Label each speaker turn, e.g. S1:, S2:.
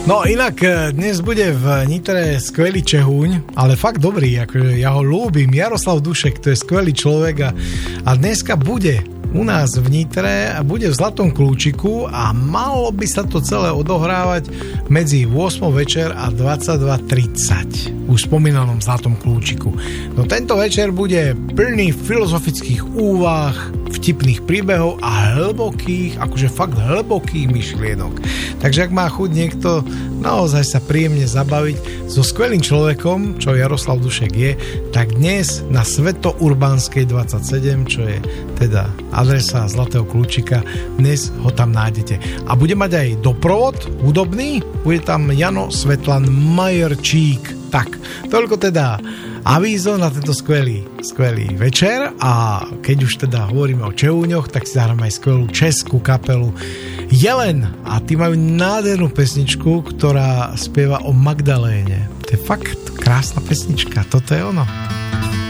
S1: No inak dnes bude v Nitre skvelý Čehuň, ale fakt dobrý, akože ja ho ľúbim, Jaroslav Dušek, to je skvelý človek a dneska bude u nás v Nitre a bude v Zlatom kľúčiku a malo by sa to celé odohrávať medzi 8 večer a 22:30 už spomínanom Zlatom kľúčiku. No tento večer bude plný filozofických úvah, vtipných príbehov a hlbokých, akože fakt hlbokých myšlienok. Takže ak má chuť niekto naozaj sa príjemne zabaviť so skvelým človekom, čo Jaroslav Dušek je, tak dnes na Svetourbanskej 27, čo je teda adresa Zlatého kľúčika, dnes ho tam nájdete. A bude mať aj doprovod hudobný, bude tam Jano Svetlan Majerčík. Tak, toľko teda avízo na tento skvelý večer a keď už teda hovoríme o Čehúňoch, tak si zahráme aj skvelú českú kapelu Jelen a tí majú nádhernú pesničku, ktorá spieva o Magdaléne. To je fakt krásna pesnička, toto je ono.